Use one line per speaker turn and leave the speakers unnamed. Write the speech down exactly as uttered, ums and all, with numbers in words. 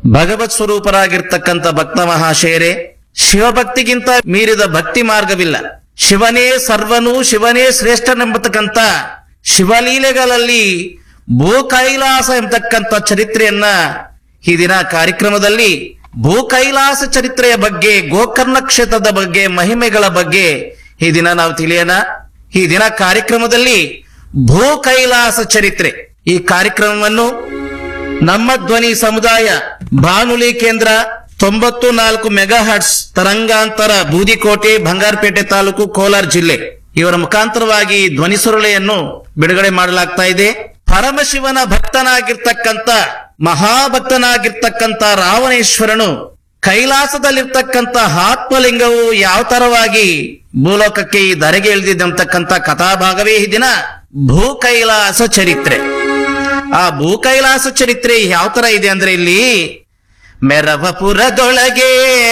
ಭಗವತ್ ಸ್ವರೂಪರಾಗಿರ್ತಕ್ಕಂಥ ಭಕ್ತ ಮಹಾಶಯರೇ, ಶಿವಭಕ್ತಿಗಿಂತ ಮೀರಿದ ಭಕ್ತಿ ಮಾರ್ಗವಿಲ್ಲ. ಶಿವನೇ ಸರ್ವನು, ಶಿವನೇ ಶ್ರೇಷ್ಠನೆಂಬತಕ್ಕಂಥ ಶಿವಲೀಲೆಗಳಲ್ಲಿ ಭೂ ಕೈಲಾಸ ಎಂಬತಕ್ಕಂಥ ಚರಿತ್ರೆಯನ್ನ ಈ ದಿನ ಕಾರ್ಯಕ್ರಮದಲ್ಲಿ ಭೂ ಕೈಲಾಸ ಚರಿತ್ರೆಯ ಬಗ್ಗೆ, ಗೋಕರ್ಣ ಕ್ಷೇತ್ರದ ಬಗ್ಗೆ, ಮಹಿಮೆಗಳ ಬಗ್ಗೆ ಈ ದಿನ ನಾವು ತಿಳಿಯೋಣ. ಈ ದಿನ ಕಾರ್ಯಕ್ರಮದಲ್ಲಿ ಭೂ ಕೈಲಾಸ ಚರಿತ್ರೆ ಈ ಕಾರ್ಯಕ್ರಮವನ್ನು ನಮ್ಮ ಧ್ವನಿ ಸಮುದಾಯ ಬಾನುಲಿ ಕೇಂದ್ರ ತೊಂಬತ್ತು ನಾಲ್ಕು ಮೆಗಾ ಹರ್ಟ್ಸ್ ತರಂಗಾಂತರ ಬೂದಿಕೋಟೆ, ಬಂಗಾರಪೇಟೆ ತಾಲೂಕು, ಕೋಲಾರ ಜಿಲ್ಲೆ ಇವರ ಮುಖಾಂತರವಾಗಿ ಧ್ವನಿ ಸುರುಳೆಯನ್ನು ಬಿಡುಗಡೆ ಮಾಡಲಾಗ್ತಾ ಇದೆ. ಪರಮಶಿವನ ಭಕ್ತನಾಗಿರ್ತಕ್ಕಂಥ ಮಹಾಭಕ್ತನಾಗಿರ್ತಕ್ಕಂಥ ರಾವಣೇಶ್ವರನು ಕೈಲಾಸದಲ್ಲಿರ್ತಕ್ಕಂಥ ಆತ್ಮಲಿಂಗವು ಯಾವ ತರವಾಗಿ ಭೂಲೋಕಕ್ಕೆ ಈ ಧರೆಗೆ ಇಳಿದಿದ್ದಂತಕ್ಕಂಥ ಕಥಾಭಾಗವೇ ಈ ದಿನ ಭೂ ಕೈಲಾಸ ಚರಿತ್ರೆ. ಆ ಭೂ ಕೈಲಾಸ ಚರಿತ್ರೆ ಯಾವ ತರ ಇದೆ ಅಂದ್ರೆ ಇಲ್ಲಿ ಮೆರವಪುರದೊಳಗೆ